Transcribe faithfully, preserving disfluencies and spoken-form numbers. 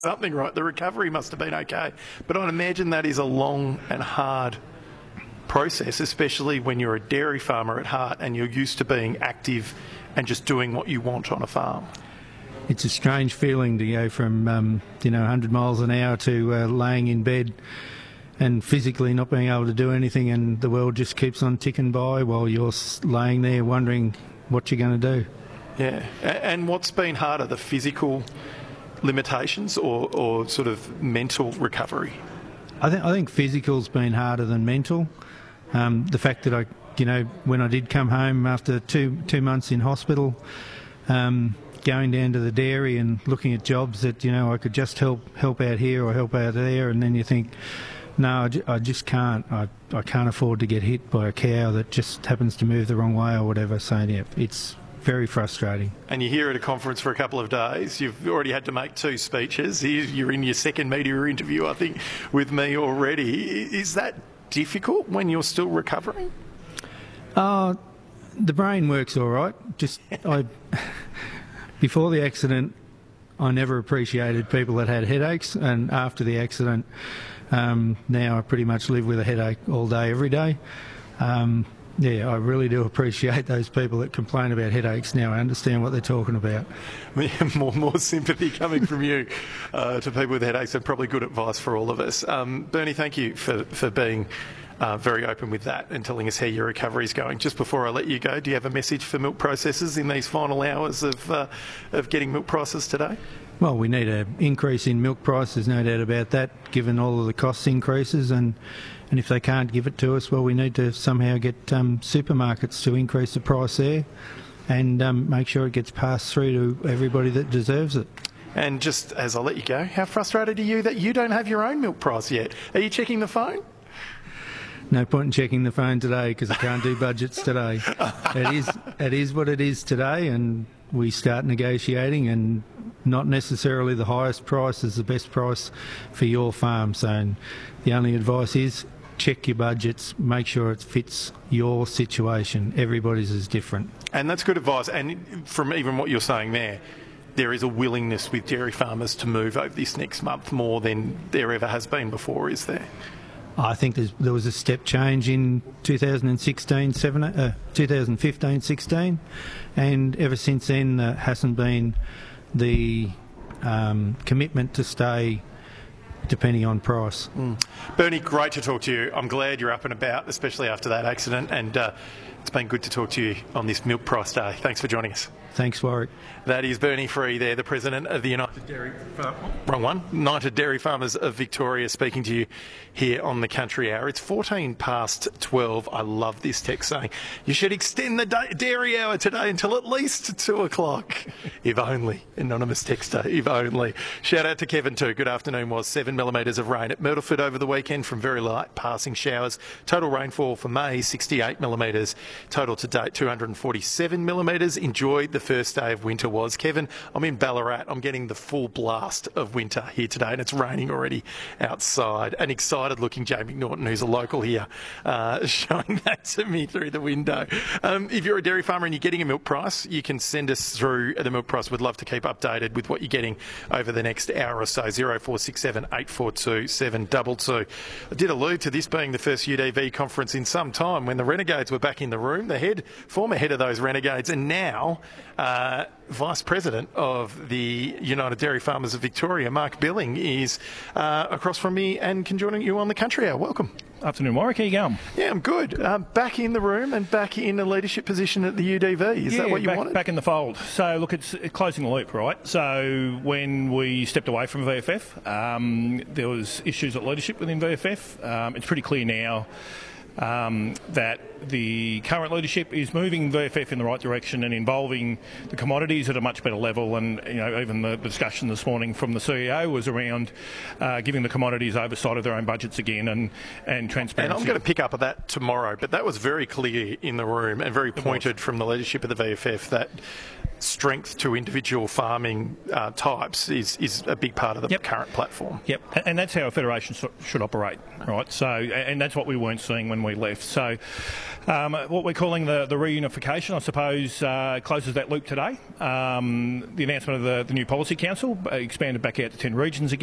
something right. The recovery must have been okay. But I'd imagine that is a long and hard process, especially when you're a dairy farmer at heart and you're used to being active and just doing what you want on a farm. It's a strange feeling to go from, um, you know, one hundred miles an hour to uh, laying in bed and physically not being able to do anything, and the world just keeps on ticking by while you're laying there wondering what you're going to do. Yeah. And what's been harder, the physical limitations or, or sort of mental recovery? I think I think physical's been harder than mental. Um, the fact that I, you know, when I did come home after two two months in hospital, um, going down to the dairy and looking at jobs that, you know, I could just help help out here or help out there, and then you think, no, I, ju- I just can't. I, I can't afford to get hit by a cow that just happens to move the wrong way or whatever. So yeah, it's very frustrating. And you're here at a conference for a couple of days. You've already had to make two speeches. You're in your second media interview, I think, with me already. Is that difficult when you're still recovering? Uh, the brain works all right. Just I, before the accident, I never appreciated people that had headaches, and after the accident, um, now I pretty much live with a headache all day, every day. Um, Yeah, I really do appreciate those people that complain about headaches now. I understand what they're talking about. more, more sympathy coming from you uh, to people with headaches, and probably good advice for all of us. Um, Bernie, thank you for, for being uh, very open with that and telling us how your recovery is going. Just before I let you go, do you have a message for milk processors in these final hours of, uh, of getting milk prices today? Well, we need an increase in milk prices, no doubt about that, given all of the cost increases, and and if they can't give it to us, well, we need to somehow get um, supermarkets to increase the price there and um, make sure it gets passed through to everybody that deserves it. And just as I let you go, how frustrated are you that you don't have your own milk price yet? Are you checking the phone? No point in checking the phone today because I can't do budgets today. It is, it is what it is today, and we start negotiating, and not necessarily the highest price is the best price for your farm. So the only advice is check your budgets, make sure it fits your situation. Everybody's is different. And that's good advice. And from even what you're saying there, there is a willingness with dairy farmers to move over this next month more than there ever has been before, is there? I think there's, there was a step change in two thousand sixteen, seventeen, uh, twenty fifteen sixteen, and ever since then there uh, hasn't been the um, commitment to stay depending on price. Mm. Bernie, great to talk to you. I'm glad you're up and about, especially after that accident, and uh, it's been good to talk to you on this Milk Price Day. Thanks for joining us. Thanks, Warwick. That is Bernie Free there, the President of the United Dairy Farm- wrong one, United Dairy Farmers of Victoria, speaking to you here on the Country Hour. It's fourteen past twelve. I love this text saying, you should extend the da- dairy hour today until at least two o'clock. If only. Anonymous texter, if only. Shout out to Kevin too. Good afternoon. Was seven millimetres of rain at Myrtleford over the weekend from very light passing showers. Total rainfall for May, sixty-eight millimetres. Total to date, two hundred forty-seven millimetres. Enjoyed the first day of winter. Was Kevin. I'm in Ballarat. I'm getting the full blast of winter here today, and it's raining already outside. An excited looking Jamie Norton, who's a local here, uh, showing that to me through the window. Um, if you're a dairy farmer and you're getting a milk price, you can send us through the milk price. We'd love to keep updated with what you're getting over the next hour or so. zero four six seven, eight four two, seven two two. I did allude to this being the first U D V conference in some time when the Renegades were back in the room, the head, former head of those Renegades, and now uh, Vice President of the United Dairy Farmers of Victoria, Mark Billing, is uh, across from me and can join you on the Country Hour. Welcome. Afternoon, Warwick. How you going? Yeah, I'm good. Uh, back in the room and back in a leadership position at the U D V. Is yeah, that what you back, wanted? Back in the fold. So, look, it's closing the loop, right? So, when we stepped away from V F F, um, there was issues at leadership within V F F. Um, it's pretty clear now Um, that the current leadership is moving V F F in the right direction and involving the commodities at a much better level. And you know, even the discussion this morning from the C E O was around uh, giving the commodities oversight of their own budgets again and and transparency. And I'm going to pick up on that tomorrow. But that was very clear in the room and very pointed from the leadership of the V F F that strength to individual farming uh, types is, is a big part of the Yep. current platform. Yep, and- and that's how a federation so- should operate, right? So, and that's what we weren't seeing when we left. So, um, what we're calling the, the reunification, I suppose, uh, closes that loop today. Um, the announcement of the, the new policy council uh, expanded back out to ten regions again.